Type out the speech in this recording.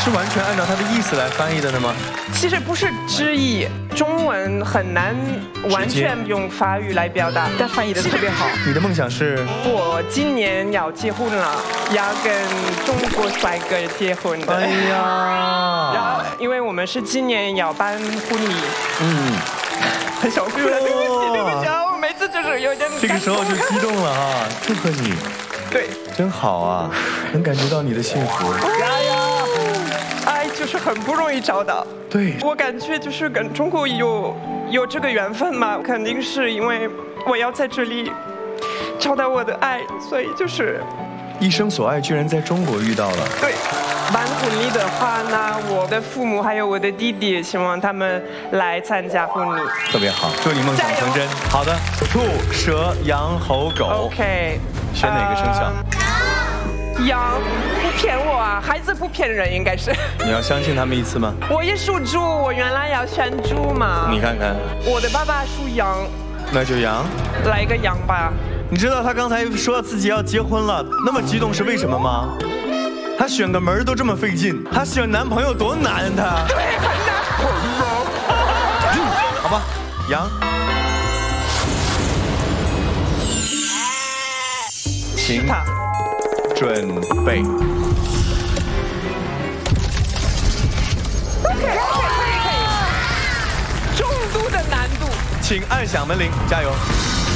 是完全按照它的意思来翻译的呢吗？ 其实不是直译，中文很难完全用法语来表达， 但翻译的特别好。 你的梦想是？ 我今年要结婚了，要跟中国帅哥结婚的。 哎呀！ 然后，因为我们是今年要办婚礼，很小哭了，对不起，我每次就是有点。 这个时候就激动了啊！祝贺你。 对， 真好啊，能感觉到你的幸福。 加油！爱就是很不容易找到。 对， 我感觉就是跟中国有这个缘分嘛，肯定是因为我要在这里找到我的爱，所以就是一生所爱居然在中国遇到了。 对，办婚礼的话呢，我的父母还有我的弟弟，希望他们来参加婚礼。 特别好，祝你梦想成真。好的，兔、蛇、羊、猴、狗。 OK。 选哪个生肖？ 羊不骗我啊，孩子不骗人，应该是。 你要相信他们一次吗？ 我也属猪，我原来要选猪嘛。 你看看， 我的爸爸属羊， 那就羊。 来个羊吧。 你知道他刚才说自己要结婚了，那么激动是为什么吗？他选个门都这么费劲，他选男朋友多难他。 对，很难。 好吧，羊。请准备。 可以。重度的难度。 请按响门铃，加油。